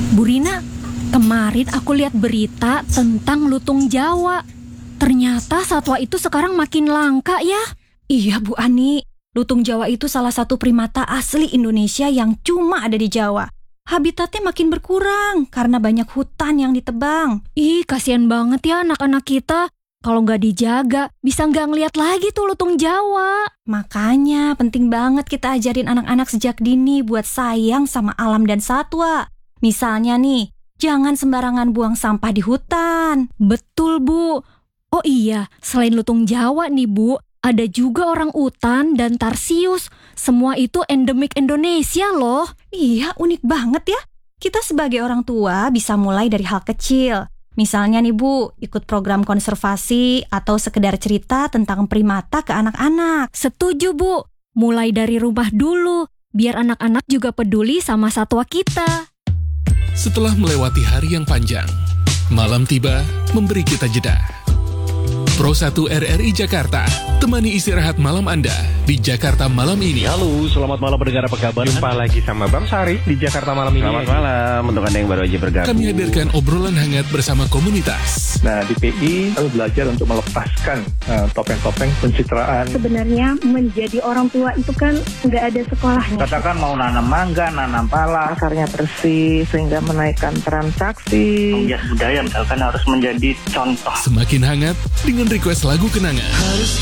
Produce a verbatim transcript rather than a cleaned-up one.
Bu Rina, kemarin aku lihat berita tentang lutung Jawa. Ternyata satwa itu sekarang makin langka ya. Iya Bu Ani, lutung Jawa itu salah satu primata asli Indonesia yang cuma ada di Jawa. Habitatnya makin berkurang karena banyak hutan yang ditebang. Ih, kasihan banget ya anak-anak kita. Kalau nggak dijaga, bisa nggak ngeliat lagi tuh lutung Jawa. Makanya penting banget kita ajarin anak-anak sejak dini buat sayang sama alam dan satwa. Misalnya nih, jangan sembarangan buang sampah di hutan. Betul, Bu. Oh iya, selain lutung Jawa nih, Bu, ada juga orang utan dan tarsius. Semua itu endemik Indonesia loh. Iya, unik banget ya. Kita sebagai orang tua bisa mulai dari hal kecil. Misalnya nih Bu, ikut program konservasi atau sekedar cerita tentang primata ke anak-anak. Setuju, Bu. Mulai dari rumah dulu, biar anak-anak juga peduli sama satwa kita. Setelah melewati hari yang panjang, malam tiba memberi kita jeda. Pro satu R R I Jakarta, temani istirahat malam Anda di Jakarta Malam ini. Halo, selamat malam pendengar, apa kabar? Jumpa lagi sama Bang Sari di Jakarta Malam ini. Selamat malam untuk Anda yang baru aja bergabung. Kami hadirkan obrolan hangat bersama komunitas. Nah, di P I lalu belajar untuk melepaskan uh, topeng-topeng pencitraan. Sebenarnya menjadi orang tua itu kan nggak ada sekolahnya. Katakan mau nanam mangga, nanam pala, akarnya bersih sehingga menaikkan transaksi. Penggiat budaya misalkan harus menjadi contoh. Semakin hangat dengan request lagu kenangan.